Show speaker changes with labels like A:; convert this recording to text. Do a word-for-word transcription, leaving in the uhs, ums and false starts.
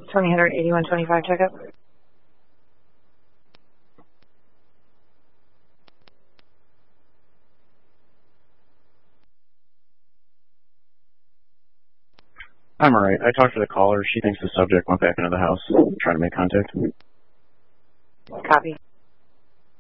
A: twenty hundred eighty-one twenty-five checkup.
B: I'm alright. I talked to the caller. She thinks the subject went back into the house, trying to make contact.
A: Copy.